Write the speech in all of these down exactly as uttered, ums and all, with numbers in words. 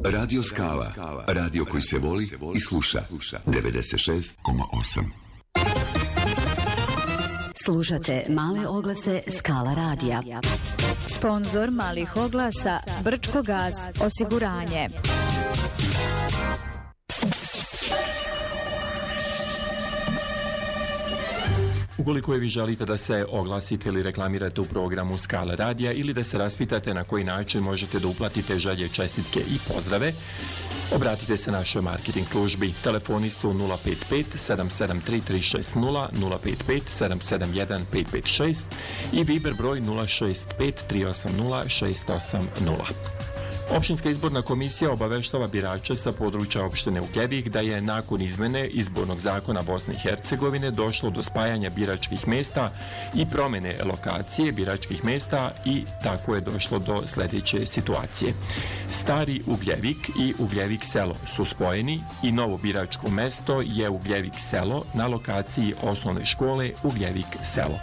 Radio Skala. Radio koji se voli i sluša. devedeset šest zarez osam. Slušate male oglase Skala radija. Sponzor malih oglasa Brčko gas osiguranje. Ukoliko je vi želite da se oglasite ili reklamirate u programu Skala radija ili da se raspitate na koji način možete da uplatite želje, čestitke i pozdrave, obratite se našoj marketing službi. Telefoni su nula pet pet sedam sedam tri tri šest nula, nula pet pet sedam sedam jedan pet pet šest i Viber broj nula šest pet tri osam nula šest osam nula. Opštinska izborna komisija obaveštava birače sa područja opštine Ugljevik da je nakon izmene izbornog zakona Bosne i Hercegovine došlo do spajanja biračkih mesta i promene lokacije biračkih mesta i tako je došlo do sljedeće situacije. Stari Ugljevik i Ugljevik selo su spojeni i novo biračko mesto je Ugljevik selo na lokaciji osnovne škole Ugljevik selo.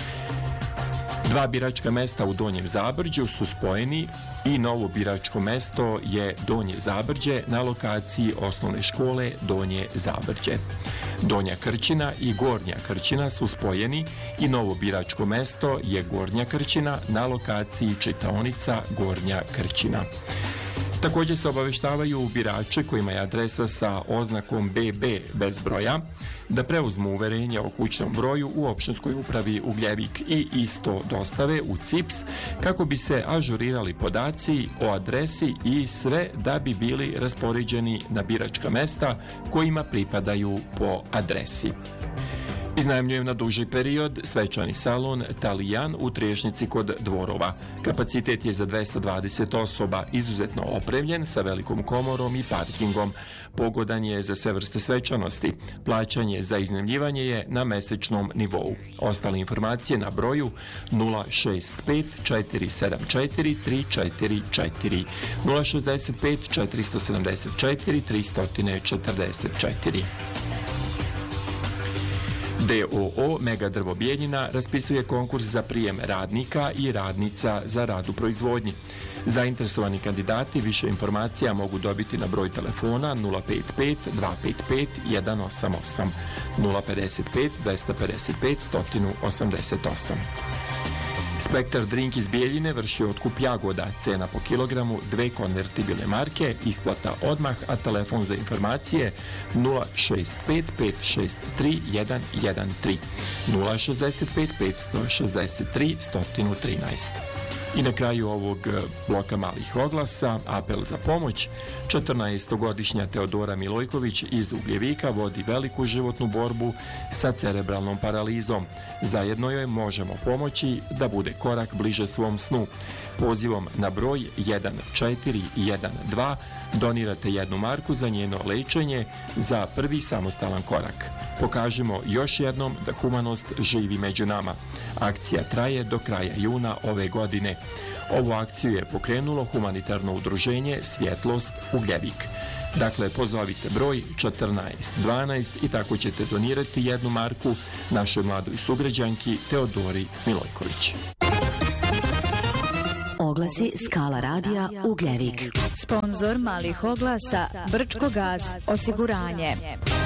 Dva biračka mesta u Donjem Zabrđu su spojeni i novo biračko mesto je Donje Zabrđe na lokaciji osnovne škole Donje Zabrđe. Donja Krčina i Gornja Krčina su spojeni i novo biračko mesto je Gornja Krčina na lokaciji čitaonica Gornja Krčina. Također se obaveštavaju birače kojima je adresa sa oznakom be be bez broja da preuzmu uverenje o kućnom broju u opštinskoj upravi Ugljevik i isto dostave u C I P S kako bi se ažurirali podaci o adresi i sve da bi bili raspoređeni na biračka mesta kojima pripadaju po adresi. Iznajmljujem na duži period svečani salon Talijan u Triješnici kod Dvorova. Kapacitet je za dvesta dvadeset osoba, izuzetno opremljen sa velikom komorom i parkingom. Pogodan je za sve vrste svečanosti. Plaćanje za iznajmljivanje je na mesečnom nivou. Ostale informacije na broju nula šest pet četiri sedam četiri tri četiri četiri, nula šest pet četiri sedam četiri tri četiri četiri. D O O Mega Drvo Bijeljina raspisuje konkurs za prijem radnika i radnica za rad u proizvodnji. Zainteresovani kandidati više informacija mogu dobiti na broj telefona nula pet pet dva pet pet jedan osam osam, nula pet pet dva pet pet jedan osam osam. Spektar Drink iz Bijeljine vrši otkup jagoda, cena po kilogramu, dve konvertibilne marke, isplata odmah, a telefon za informacije nula šest pet pet šest tri jedan jedan tri, nula šest pet pet šest tri jedan tri jedan. I na kraju ovog bloka malih oglasa, apel za pomoć. četrnaestogodišnja Teodora Milojković iz Ugljevika vodi veliku životnu borbu sa cerebralnom paralizom. Zajedno joj možemo pomoći da bude korak bliže svom snu. Pozivom na broj jedan četiri jedan dva donirate jednu marku za njeno lečenje za prvi samostalan korak. Pokažimo još jednom da humanost živi među nama. Akcija traje do kraja juna ove godine. Ovu akciju je pokrenulo humanitarno udruženje Svjetlost Ugljevik. Dakle, pozovite broj četrnaest dvanaest i tako ćete donirati jednu marku našoj mladoj sugrađanki Teodori Milojković. Oglasi Skala radija Ugljevik. Sponzor malih oglasa Brčko gas osiguranje.